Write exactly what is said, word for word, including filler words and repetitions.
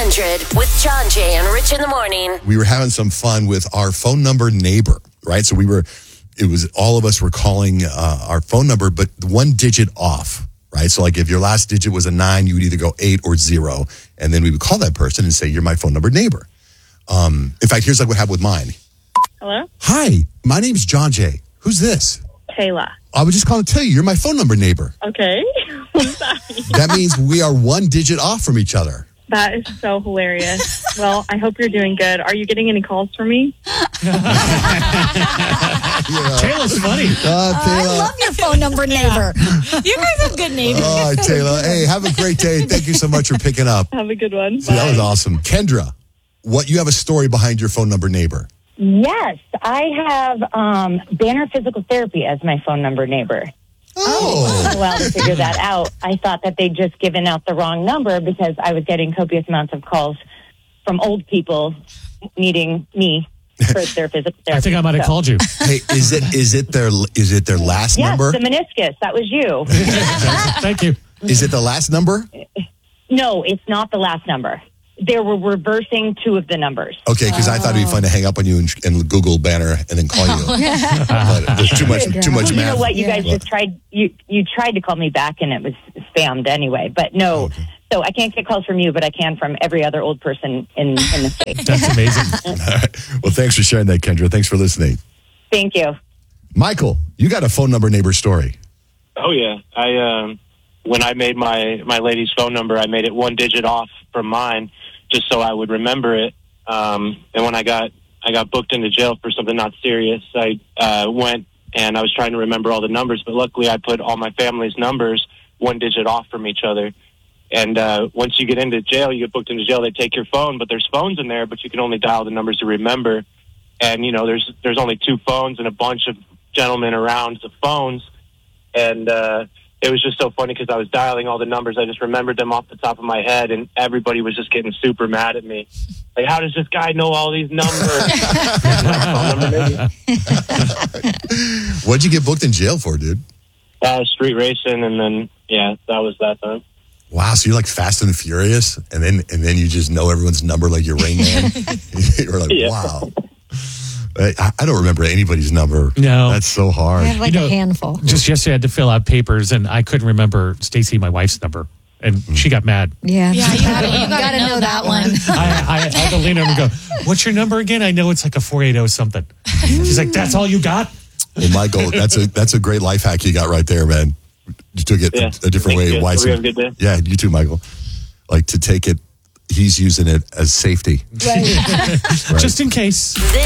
hundred with John Jay and Rich in the morning. We were having some fun with our phone number neighbor, right? So we were, it was all of us were calling uh, our phone number, but one digit off, right? So like if your last digit was a nine, you would either go eight or zero. And then we would call that person and say, you're my phone number neighbor. Um, in fact, here's like what happened with mine. Hello? Hi, my name's John Jay. Who's this? Taylor. I was just calling to tell you, you're my phone number neighbor. Okay. What does that mean? That means we are one digit off from each other. That is so hilarious. Well, I hope you're doing good. Are you getting any calls from me? Yeah. Taylor's funny. Uh, Taylor. I love your phone number neighbor. You guys have good neighbors. All right, Taylor. Hey, have a great day. Thank you so much for picking up. Have a good one. See, that was awesome. Kendra, what you have a story behind your phone number neighbor. Yes, I have um, Banner Physical Therapy as my phone number neighbor. Oh. Well, to figure that out, I thought that they'd just given out the wrong number because I was getting copious amounts of calls from old people needing me for their physical therapy. I think I might have So- called you. Hey, is it is it their is it their last Yes, number? the meniscus. That was you. Thank you. Is it the last number? No, it's not the last number. They were reversing two of the numbers. Okay, because I thought it'd be fun to hang up on you and, and Google Banner and then call you. But there's too much too much You math. know what? You guys What? just tried. You you tried to call me back, and it was spammed anyway. But no, Okay. so I can't get calls from you, but I can from every other old person in in the state. That's amazing. All right. Well, thanks for sharing that, Kendra. Thanks for listening. Thank you. Michael, you got a phone number neighbor story. Oh yeah, I um, when I made my my lady's phone number, I made it one digit off from mine, just so I would remember it. Um, and when I got I got booked into jail for something not serious, I uh, went and I was trying to remember all the numbers, but luckily I put all my family's numbers one digit off from each other. And uh, once you get into jail, you get booked into jail, they take your phone, but there's phones in there, but you can only dial the numbers to remember. And you know, there's there's only two phones and a bunch of gentlemen around the phones, and uh, it was just so funny because I was dialing all the numbers. I just remembered them off the top of my head, and everybody was just getting super mad at me. Like, how does this guy know all these numbers? What'd you get booked in jail for, dude? uh, street racing, and then, yeah, that was that time. Wow, so you're like Fast and Furious, and then and then you just know everyone's number like you're Rain Man. You're like, Yeah. wow. I, I don't remember anybody's number. No. That's so hard. I have like You know- a handful. Just yesterday, I had to fill out papers, and I couldn't remember Stacy, my wife's number, and she got mad. Yeah, Yeah, you gotta, you gotta, know, that one. I, I, I had to lean over and go, "What's your number again?" I know it's like a four eight zero something. She's like, "That's all you got?" Well, Michael, that's a that's a great life hack you got right there, man. You took it Yeah. a, a different Thank way. you. Why? Hope you have a good day. Yeah, you too, Michael. Like to take it, he's using it as safety. Right. Right. Just in case. This